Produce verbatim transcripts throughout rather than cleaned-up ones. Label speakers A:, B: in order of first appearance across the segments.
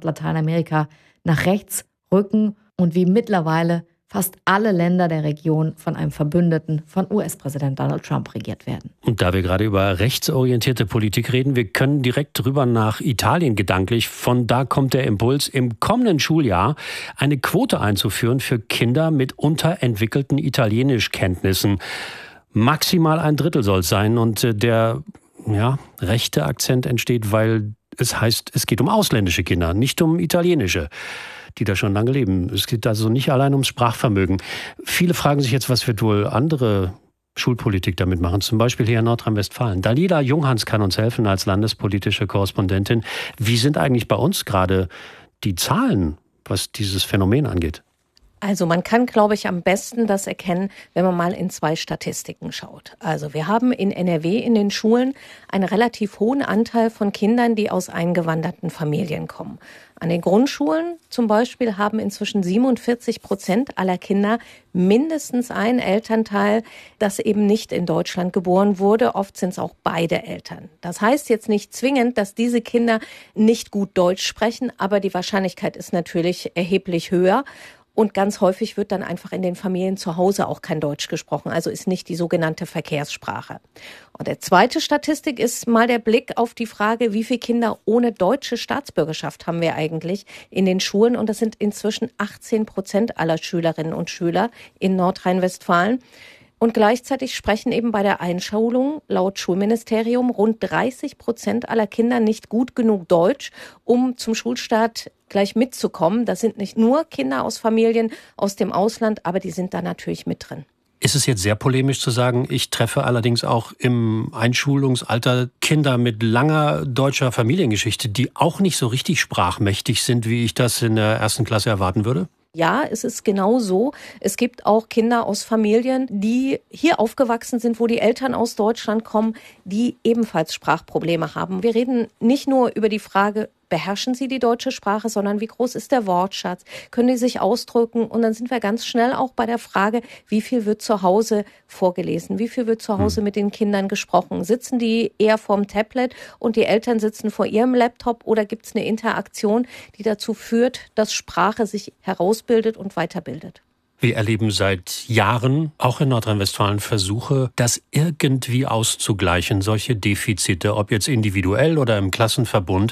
A: Lateinamerika nach rechts rücken und wie mittlerweile fast alle Länder der Region von einem Verbündeten von U S-Präsident Donald Trump regiert werden.
B: Und da wir gerade über rechtsorientierte Politik reden, wir können direkt rüber nach Italien gedanklich. Von da kommt der Impuls, im kommenden Schuljahr eine Quote einzuführen für Kinder mit unterentwickelten Italienischkenntnissen. Maximal ein Drittel soll es sein. Und der ja, rechte Akzent entsteht, weil es heißt, es geht um ausländische Kinder, nicht um italienische, die da schon lange leben. Es geht also nicht allein ums Sprachvermögen. Viele fragen sich jetzt, was wird wohl andere Schulpolitik damit machen, zum Beispiel hier in Nordrhein-Westfalen. Dalila Junghans kann uns helfen als landespolitische Korrespondentin. Wie sind eigentlich bei uns gerade die Zahlen, was dieses Phänomen angeht?
C: Also man kann, glaube ich, am besten das erkennen, wenn man mal in zwei Statistiken schaut. Also wir haben in N R W in den Schulen einen relativ hohen Anteil von Kindern, die aus eingewanderten Familien kommen. An den Grundschulen zum Beispiel haben inzwischen siebenundvierzig Prozent aller Kinder mindestens ein Elternteil, das eben nicht in Deutschland geboren wurde. Oft sind es auch beide Eltern. Das heißt jetzt nicht zwingend, dass diese Kinder nicht gut Deutsch sprechen, aber die Wahrscheinlichkeit ist natürlich erheblich höher. Und ganz häufig wird dann einfach in den Familien zu Hause auch kein Deutsch gesprochen, also ist nicht die sogenannte Verkehrssprache. Und der zweite Statistik ist mal der Blick auf die Frage, wie viele Kinder ohne deutsche Staatsbürgerschaft haben wir eigentlich in den Schulen? Und das sind inzwischen achtzehn Prozent aller Schülerinnen und Schüler in Nordrhein-Westfalen. Und gleichzeitig sprechen eben bei der Einschulung laut Schulministerium rund dreißig Prozent aller Kinder nicht gut genug Deutsch, um zum Schulstart gleich mitzukommen. Das sind nicht nur Kinder aus Familien aus dem Ausland, aber die sind da natürlich mit drin.
B: Ist es jetzt sehr polemisch zu sagen, ich treffe allerdings auch im Einschulungsalter Kinder mit langer deutscher Familiengeschichte, die auch nicht so richtig sprachmächtig sind, wie ich das in der ersten Klasse erwarten würde?
C: Ja, es ist genau so. Es gibt auch Kinder aus Familien, die hier aufgewachsen sind, wo die Eltern aus Deutschland kommen, die ebenfalls Sprachprobleme haben. Wir reden nicht nur über die Frage, beherrschen sie die deutsche Sprache, sondern wie groß ist der Wortschatz? Können die sich ausdrücken? Und dann sind wir ganz schnell auch bei der Frage, wie viel wird zu Hause vorgelesen? Wie viel wird zu Hause mit den Kindern gesprochen? Sitzen die eher vorm Tablet und die Eltern sitzen vor ihrem Laptop? Oder gibt es eine Interaktion, die dazu führt, dass Sprache sich herausbildet und weiterbildet?
B: Wir erleben seit Jahren, auch in Nordrhein-Westfalen, Versuche, das irgendwie auszugleichen, solche Defizite, ob jetzt individuell oder im Klassenverbund.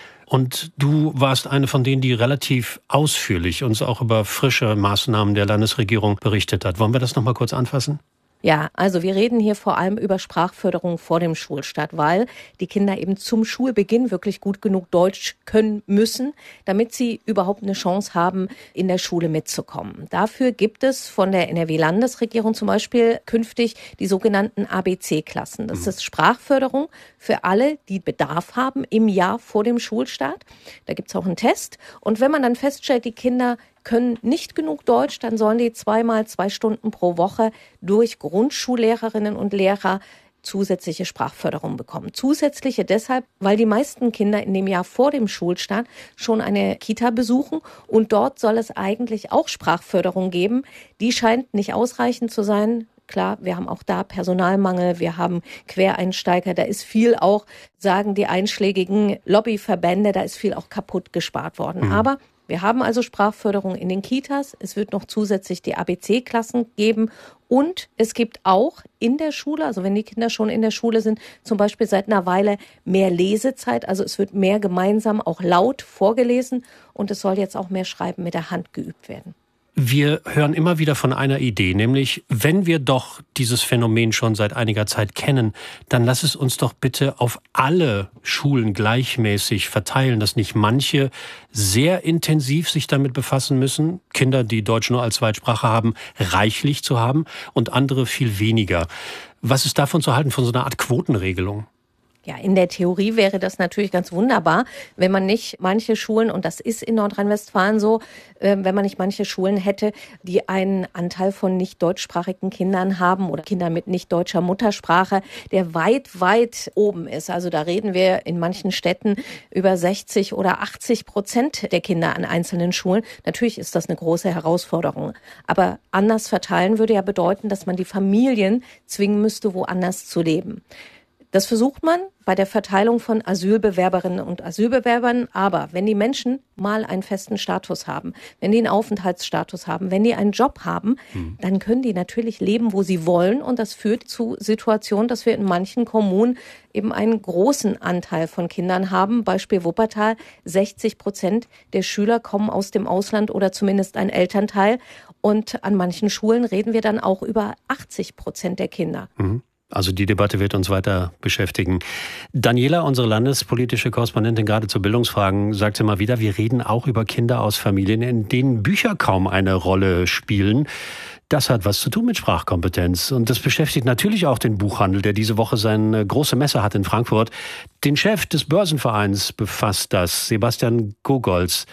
B: Und du warst eine von denen, die relativ ausführlich uns auch über frische Maßnahmen der Landesregierung berichtet hat. Wollen wir das noch mal kurz anfassen?
C: Ja, also wir reden hier vor allem über Sprachförderung vor dem Schulstart, weil die Kinder eben zum Schulbeginn wirklich gut genug Deutsch können müssen, damit sie überhaupt eine Chance haben, in der Schule mitzukommen. Dafür gibt es von der N R W-Landesregierung zum Beispiel künftig die sogenannten A B C-Klassen. Das ist Sprachförderung für alle, die Bedarf haben im Jahr vor dem Schulstart. Da gibt es auch einen Test. Und wenn man dann feststellt, die Kinder können nicht genug Deutsch, dann sollen die zweimal zwei Stunden pro Woche durch Grundschullehrerinnen und Lehrer zusätzliche Sprachförderung bekommen. Zusätzliche deshalb, weil die meisten Kinder in dem Jahr vor dem Schulstart schon eine Kita besuchen und dort soll es eigentlich auch Sprachförderung geben. Die scheint nicht ausreichend zu sein. Klar, wir haben auch da Personalmangel, wir haben Quereinsteiger, da ist viel auch, sagen die einschlägigen Lobbyverbände, da ist viel auch kaputt gespart worden. Mhm. Aber wir haben also Sprachförderung in den Kitas. Es wird noch zusätzlich die A B C-Klassen geben. Und es gibt auch in der Schule, also wenn die Kinder schon in der Schule sind, zum Beispiel seit einer Weile mehr Lesezeit. Also es wird mehr gemeinsam auch laut vorgelesen. Und es soll jetzt auch mehr Schreiben mit der Hand geübt werden.
B: Wir hören immer wieder von einer Idee, nämlich wenn wir doch dieses Phänomen schon seit einiger Zeit kennen, dann lass es uns doch bitte auf alle Schulen gleichmäßig verteilen, dass nicht manche sehr intensiv sich damit befassen müssen, Kinder, die Deutsch nur als Zweitsprache haben, reichlich zu haben und andere viel weniger. Was ist davon zu halten, von so einer Art Quotenregelung?
C: Ja, in der Theorie wäre das natürlich ganz wunderbar, wenn man nicht manche Schulen, und das ist in Nordrhein-Westfalen so, äh, wenn man nicht manche Schulen hätte, die einen Anteil von nicht deutschsprachigen Kindern haben oder Kinder mit nicht deutscher Muttersprache, der weit, weit oben ist. Also da reden wir in manchen Städten über sechzig oder achtzig Prozent der Kinder an einzelnen Schulen. Natürlich ist das eine große Herausforderung. Aber anders verteilen würde ja bedeuten, dass man die Familien zwingen müsste, woanders zu leben. Das versucht man bei der Verteilung von Asylbewerberinnen und Asylbewerbern. Aber wenn die Menschen mal einen festen Status haben, wenn die einen Aufenthaltsstatus haben, wenn die einen Job haben, hm. dann können die natürlich leben, wo sie wollen. Und das führt zu Situationen, dass wir in manchen Kommunen eben einen großen Anteil von Kindern haben. Beispiel Wuppertal, sechzig Prozent der Schüler kommen aus dem Ausland oder zumindest ein Elternteil. Und an manchen Schulen reden wir dann auch über achtzig Prozent der Kinder.
B: Mhm. Also die Debatte wird uns weiter beschäftigen. Daniela, unsere landespolitische Korrespondentin gerade zu Bildungsfragen, sagt immer wieder, wir reden auch über Kinder aus Familien, in denen Bücher kaum eine Rolle spielen. Das hat was zu tun mit Sprachkompetenz. Und das beschäftigt natürlich auch den Buchhandel, der diese Woche seine große Messe hat in Frankfurt. Den Chef des Börsenvereins befasst das, Sebastian Gogolz,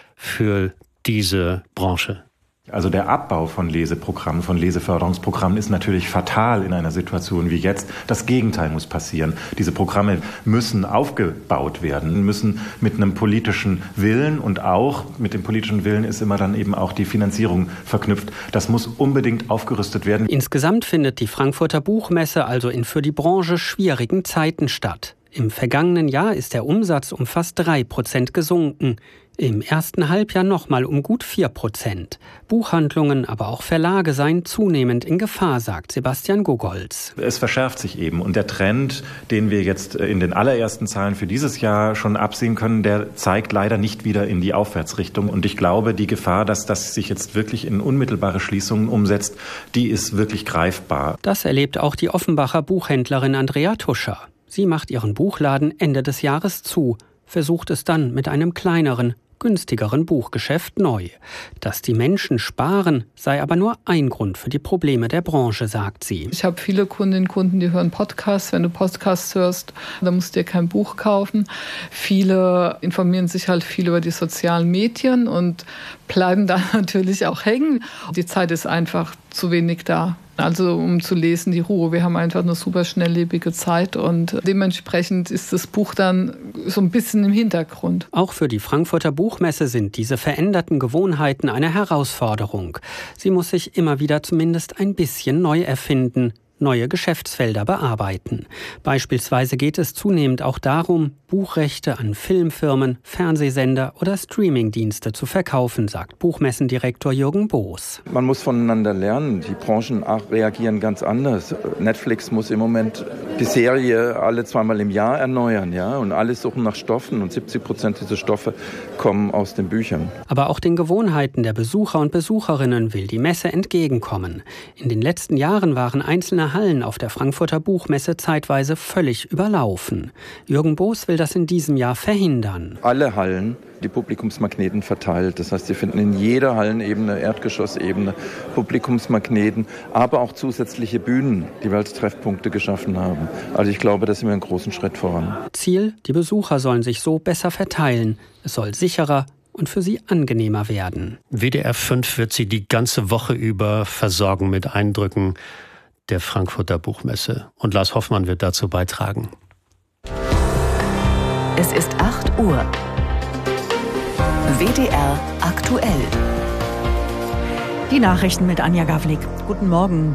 B: für diese Branche.
D: Also der Abbau von Leseprogrammen, von Leseförderungsprogrammen ist natürlich fatal in einer Situation wie jetzt. Das Gegenteil muss passieren. Diese Programme müssen aufgebaut werden, müssen mit einem politischen Willen, und auch mit dem politischen Willen ist immer dann eben auch die Finanzierung verknüpft. Das muss unbedingt aufgerüstet werden.
E: Insgesamt findet die Frankfurter Buchmesse also in für die Branche schwierigen Zeiten statt. Im vergangenen Jahr ist der Umsatz um fast drei Prozent gesunken. Im ersten Halbjahr nochmal um gut vier Prozent. Buchhandlungen, aber auch Verlage seien zunehmend in Gefahr, sagt Sebastian Gogolz.
D: Es verschärft sich eben. Und der Trend, den wir jetzt in den allerersten Zahlen für dieses Jahr schon absehen können, der zeigt leider nicht wieder in die Aufwärtsrichtung. Und ich glaube, die Gefahr, dass das sich jetzt wirklich in unmittelbare Schließungen umsetzt, die ist wirklich greifbar.
E: Das erlebt auch die Offenbacher Buchhändlerin Andrea Tuscher. Sie macht ihren Buchladen Ende des Jahres zu, versucht es dann mit einem kleineren, günstigeren Buchgeschäft neu. Dass die Menschen sparen, sei aber nur ein Grund für die Probleme der Branche, sagt sie.
F: Ich habe viele Kundinnen und Kunden, die hören Podcasts. Wenn du Podcasts hörst, dann musst du dir kein Buch kaufen. Viele informieren sich halt viel über die sozialen Medien und bleiben da natürlich auch hängen. Die Zeit ist einfach zu wenig da. Also um zu lesen, die Ruhe. Wir haben einfach eine super schnelllebige Zeit und dementsprechend ist das Buch dann so ein bisschen im Hintergrund.
E: Auch für die Frankfurter Buchmesse sind diese veränderten Gewohnheiten eine Herausforderung. Sie muss sich immer wieder zumindest ein bisschen neu erfinden, neue Geschäftsfelder bearbeiten. Beispielsweise geht es zunehmend auch darum, Buchrechte an Filmfirmen, Fernsehsender oder Streamingdienste zu verkaufen, sagt Buchmessendirektor Jürgen Boos.
G: Man muss voneinander lernen. Die Branchen reagieren ganz anders. Netflix muss im Moment die Serie alle zweimal im Jahr erneuern, ja, und alle suchen nach Stoffen und siebzig Prozent dieser Stoffe kommen aus den Büchern.
E: Aber auch den Gewohnheiten der Besucher und Besucherinnen will die Messe entgegenkommen. In den letzten Jahren waren einzelne Hallen auf der Frankfurter Buchmesse zeitweise völlig überlaufen. Jürgen Boos will das in diesem Jahr verhindern.
G: Alle Hallen die Publikumsmagneten verteilt. Das heißt, Sie finden in jeder Hallenebene, Erdgeschossebene Publikumsmagneten, aber auch zusätzliche Bühnen, die wir als Treffpunkte geschaffen haben. Also ich glaube, da sind wir einen großen Schritt voran.
E: Ziel, die Besucher sollen sich so besser verteilen. Es soll sicherer und für sie angenehmer werden.
B: W D R fünf wird sie die ganze Woche über versorgen mit Eindrücken der Frankfurter Buchmesse. Und Lars Hoffmann wird dazu beitragen.
H: Es ist acht Uhr. W D R aktuell.
I: Die Nachrichten mit Anja Gawlik. Guten Morgen.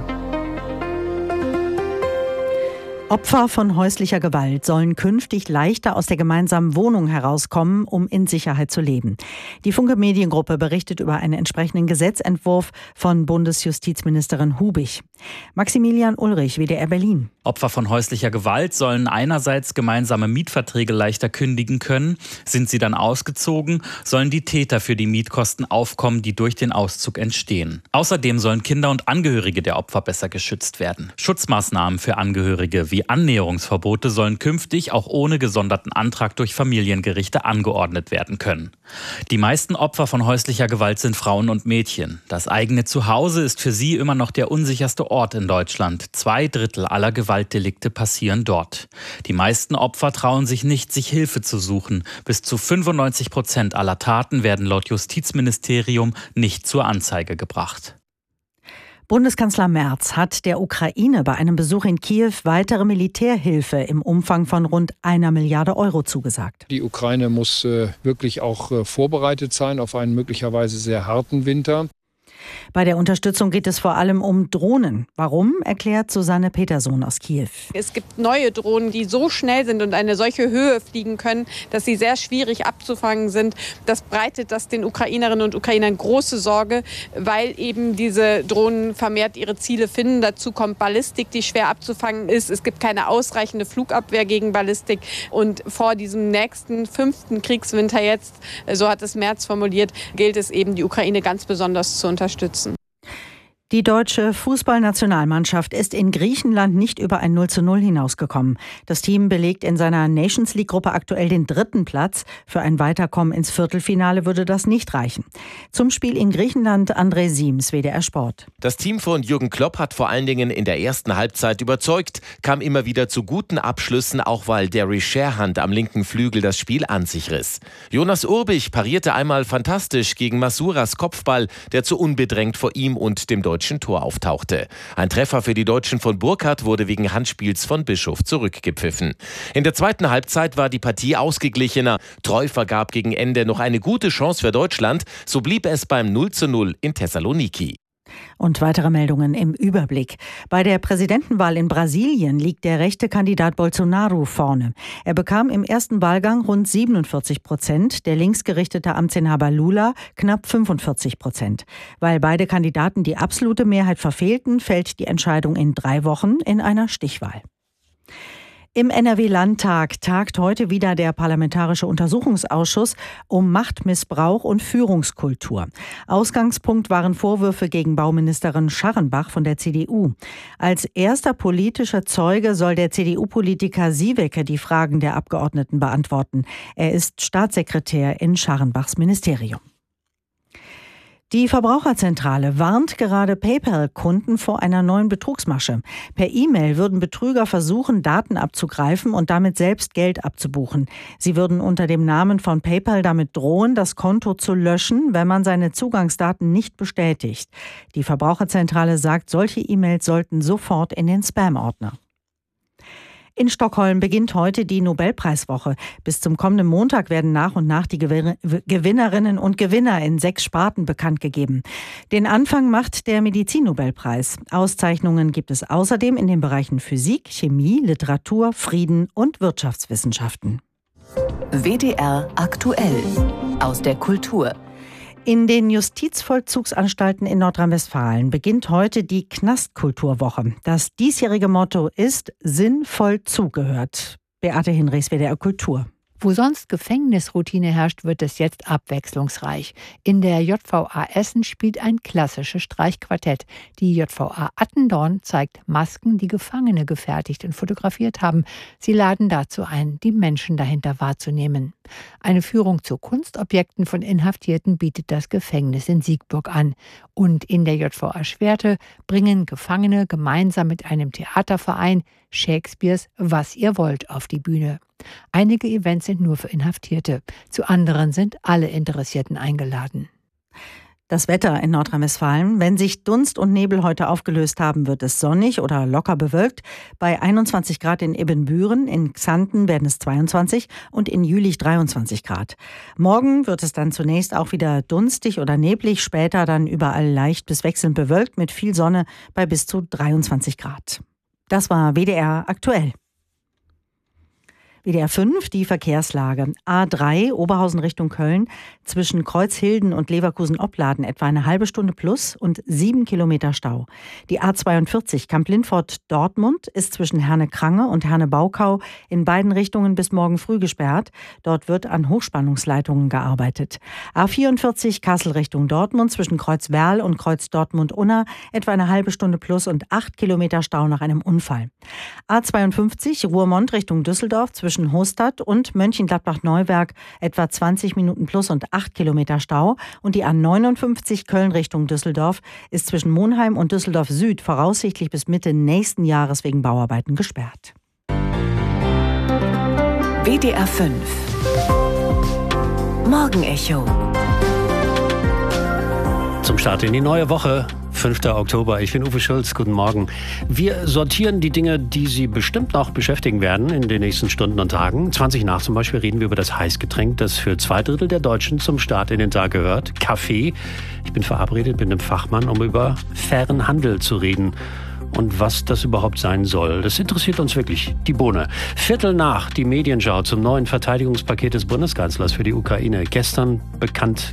I: Opfer von häuslicher Gewalt sollen künftig leichter aus der gemeinsamen Wohnung herauskommen, um in Sicherheit zu leben. Die Funke Mediengruppe berichtet über einen entsprechenden Gesetzentwurf von Bundesjustizministerin Hubig. Maximilian Ulrich, W D R Berlin.
J: Opfer von häuslicher Gewalt sollen einerseits gemeinsame Mietverträge leichter kündigen können. Sind sie dann ausgezogen, sollen die Täter für die Mietkosten aufkommen, die durch den Auszug entstehen. Außerdem sollen Kinder und Angehörige der Opfer besser geschützt werden. Schutzmaßnahmen für Angehörige wie Annäherungsverbote sollen künftig auch ohne gesonderten Antrag durch Familiengerichte angeordnet werden können. Die meisten Opfer von häuslicher Gewalt sind Frauen und Mädchen. Das eigene Zuhause ist für sie immer noch der unsicherste Ort in Deutschland. Zwei Drittel aller Gewaltdelikte passieren dort. Die meisten Opfer trauen sich nicht, sich Hilfe zu suchen. Bis zu fünfundneunzig Prozent aller Taten werden laut Justizministerium nicht zur Anzeige gebracht.
I: Bundeskanzler Merz hat der Ukraine bei einem Besuch in Kiew weitere Militärhilfe im Umfang von rund einer Milliarde Euro zugesagt.
K: Die Ukraine muss äh, wirklich auch äh, vorbereitet sein auf einen möglicherweise sehr harten Winter.
I: Bei der Unterstützung geht es vor allem um Drohnen. Warum, erklärt Susanne Petersohn aus Kiew.
K: Es gibt neue Drohnen, die so schnell sind und eine solche Höhe fliegen können, dass sie sehr schwierig abzufangen sind. Das breitet das den Ukrainerinnen und Ukrainern große Sorge, weil eben diese Drohnen vermehrt ihre Ziele finden. Dazu kommt Ballistik, die schwer abzufangen ist. Es gibt keine ausreichende Flugabwehr gegen Ballistik. Und vor diesem nächsten fünften Kriegswinter jetzt, so hat es Merz formuliert, gilt es eben, die Ukraine ganz besonders zu unterstützen.
I: Die deutsche Fußballnationalmannschaft ist in Griechenland nicht über ein null zu null hinausgekommen. Das Team belegt in seiner Nations League-Gruppe aktuell den dritten Platz. Für ein Weiterkommen ins Viertelfinale würde das nicht reichen. Zum Spiel in Griechenland André Siems, W D R Sport.
L: Das Team von Jürgen Klopp hat vor allen Dingen in der ersten Halbzeit überzeugt, kam immer wieder zu guten Abschlüssen, auch weil Derry Sherhand am linken Flügel das Spiel an sich riss. Jonas Urbich parierte einmal fantastisch gegen Masuras Kopfball, der zu unbedrängt vor ihm und dem deutschen Tor auftauchte. Ein Treffer für die Deutschen von Burkhardt wurde wegen Handspiels von Bischof zurückgepfiffen. In der zweiten Halbzeit war die Partie ausgeglichener. Treu vergab gegen Ende noch eine gute Chance für Deutschland. So blieb es beim null zu null in Thessaloniki.
I: Und weitere Meldungen im Überblick. Bei der Präsidentenwahl in Brasilien liegt der rechte Kandidat Bolsonaro vorne. Er bekam im ersten Wahlgang rund siebenundvierzig Prozent, der linksgerichtete Amtsinhaber Lula knapp fünfundvierzig Prozent. Weil beide Kandidaten die absolute Mehrheit verfehlten, fällt die Entscheidung in drei Wochen in einer Stichwahl. Im N R W-Landtag tagt heute wieder der Parlamentarische Untersuchungsausschuss um Machtmissbrauch und Führungskultur. Ausgangspunkt waren Vorwürfe gegen Bauministerin Scharrenbach von der C D U. Als erster politischer Zeuge soll der C D U-Politiker Sieweke die Fragen der Abgeordneten beantworten. Er ist Staatssekretär in Scharrenbachs Ministerium. Die Verbraucherzentrale warnt gerade PayPal-Kunden vor einer neuen Betrugsmasche. Per E-Mail würden Betrüger versuchen, Daten abzugreifen und damit selbst Geld abzubuchen. Sie würden unter dem Namen von PayPal damit drohen, das Konto zu löschen, wenn man seine Zugangsdaten nicht bestätigt. Die Verbraucherzentrale sagt, solche E-Mails sollten sofort in den Spam-Ordner. In Stockholm beginnt heute die Nobelpreiswoche. Bis zum kommenden Montag werden nach und nach die Gewinnerinnen und Gewinner in sechs Sparten bekannt gegeben. Den Anfang macht der Medizin-Nobelpreis. Auszeichnungen gibt es außerdem in den Bereichen Physik, Chemie, Literatur, Frieden und Wirtschaftswissenschaften.
H: W D R aktuell aus der Kultur.
I: In den Justizvollzugsanstalten in Nordrhein-Westfalen beginnt heute die Knastkulturwoche. Das diesjährige Motto ist sinnvoll zugehört. Beate Hinrichs, W D R Kultur.
M: Wo sonst Gefängnisroutine herrscht, wird es jetzt abwechslungsreich. In der J V A Essen spielt ein klassisches Streichquartett. Die J V A Attendorn zeigt Masken, die Gefangene gefertigt und fotografiert haben. Sie laden dazu ein, die Menschen dahinter wahrzunehmen. Eine Führung zu Kunstobjekten von Inhaftierten bietet das Gefängnis in Siegburg an. Und in der J V A Schwerte bringen Gefangene gemeinsam mit einem Theaterverein Shakespeares Was ihr wollt auf die Bühne. Einige Events sind nur für Inhaftierte, zu anderen sind alle Interessierten eingeladen.
I: Das Wetter in Nordrhein-Westfalen. Wenn sich Dunst und Nebel heute aufgelöst haben, wird es sonnig oder locker bewölkt. Bei einundzwanzig Grad in Ibbenbüren, in Xanten werden es zweiundzwanzig und in Jülich dreiundzwanzig Grad. Morgen wird es dann zunächst auch wieder dunstig oder neblig, später dann überall leicht bis wechselnd bewölkt mit viel Sonne bei bis zu dreiundzwanzig Grad. Das war W D R aktuell. W D R fünf, die Verkehrslage. A drei, Oberhausen Richtung Köln, zwischen Kreuzhilden und Leverkusen-Opladen etwa eine halbe Stunde plus und sieben Kilometer Stau. Die A zweiundvierzig, Kamp-Lintfort-Dortmund, ist zwischen Herne-Krange und Herne-Baukau in beiden Richtungen bis morgen früh gesperrt. Dort wird an Hochspannungsleitungen gearbeitet. A vierundvierzig, Kassel Richtung Dortmund, zwischen Kreuz-Werl und Kreuz-Dortmund-Unna etwa eine halbe Stunde plus und acht Kilometer Stau nach einem Unfall. A zweiundfünfzig, Ruhrmond Richtung Düsseldorf, zwischen Hostadt und Mönchengladbach-Neuwerk etwa zwanzig Minuten plus und acht Kilometer Stau. Und die A neunundfünfzig Köln Richtung Düsseldorf ist zwischen Monheim und Düsseldorf Süd voraussichtlich bis Mitte nächsten Jahres wegen Bauarbeiten gesperrt.
H: W D R fünf Morgenecho.
B: Zum Start in die neue Woche. fünfter Oktober. Ich bin Uwe Schulz. Guten Morgen. Wir sortieren die Dinge, die Sie bestimmt noch beschäftigen werden in den nächsten Stunden und Tagen. zwanzig nach zum Beispiel reden wir über das Heißgetränk, das für zwei Drittel der Deutschen zum Start in den Tag gehört. Kaffee. Ich bin verabredet mit einem Fachmann, um über fairen Handel zu reden. Und was das überhaupt sein soll, das interessiert uns wirklich. Die Bohne. Viertel nach die Medienschau zum neuen Verteidigungspaket des Bundeskanzlers für die Ukraine. Gestern bekannt